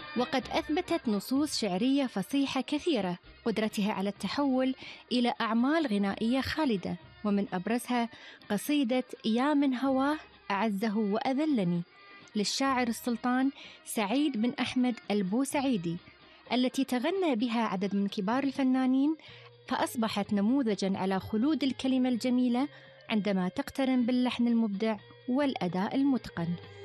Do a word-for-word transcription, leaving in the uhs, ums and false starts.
وقد أثبتت نصوص شعرية فصيحة كثيرة قدرتها على التحول إلى أعمال غنائية خالدة، ومن أبرزها قصيدة يا من هواه أعزه وأذلني للشاعر السلطان سعيد بن أحمد البوسعيدي، التي تغنى بها عدد من كبار الفنانين، فأصبحت نموذجاً على خلود الكلمة الجميلة عندما تقترن باللحن المبدع والأداء المتقن.